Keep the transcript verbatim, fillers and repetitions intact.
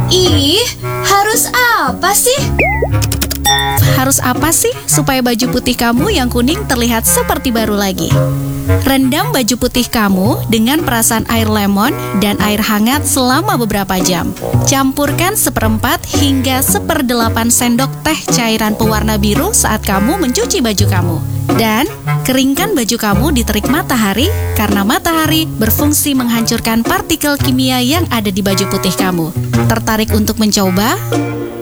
Ih, harus apa sih? Harus apa sih supaya baju putih kamu yang kuning terlihat seperti baru lagi? Rendam baju putih kamu dengan perasan air lemon dan air hangat selama beberapa jam. Campurkan seperempat hingga seperdelapan sendok teh cairan pewarna biru saat kamu mencuci baju kamu. Dan keringkan baju kamu di terik matahari karena matahari berfungsi menghancurkan partikel kimia yang ada di baju putih kamu. Tertarik untuk mencoba?